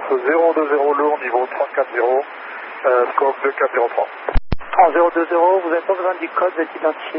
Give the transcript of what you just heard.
020 lourd, niveau 340, scope 2403. 3020, vous n'avez pas besoin du code, vous êtes identifié.